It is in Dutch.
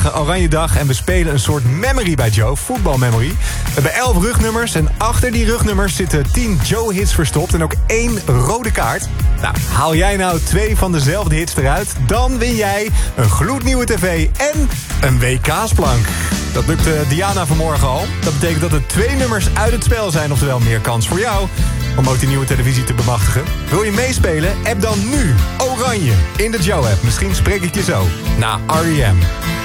vandaag Oranje Dag en we spelen een soort memory bij Joe, voetbalmemory. We hebben 11 rugnummers en achter die rugnummers zitten 10 Joe-hits verstopt en ook 1 rode kaart. Nou, haal jij nou 2 van dezelfde hits eruit, dan win jij een gloednieuwe tv en een WK-splank. Dat lukte Diana vanmorgen al. Dat betekent dat er 2 nummers uit het spel zijn, oftewel meer kans voor jou om ook die nieuwe televisie te bemachtigen. Wil je meespelen? App dan nu Oranje in de Joe-app. Misschien spreek ik je zo na R.E.M.